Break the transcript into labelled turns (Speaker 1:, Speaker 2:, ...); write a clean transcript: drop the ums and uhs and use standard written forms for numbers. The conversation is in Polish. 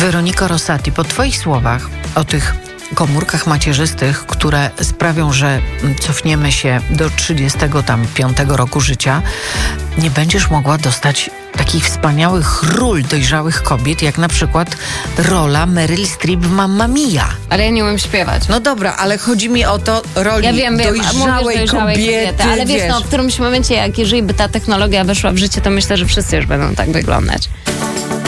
Speaker 1: Weroniko Rosati, po twoich słowach o tych komórkach macierzystych, które sprawią, że cofniemy się do 35 roku życia, nie będziesz mogła dostać takich wspaniałych ról dojrzałych kobiet, jak na przykład rola Meryl Streep w Mamma Mia.
Speaker 2: Ale ja nie umiem śpiewać.
Speaker 1: No dobra, ale chodzi mi o to roli dojrzałej kobiety.
Speaker 2: Ale wiesz, no w którymś momencie, jeżeli by ta technologia weszła w życie, to myślę, że wszyscy już będą tak wyglądać.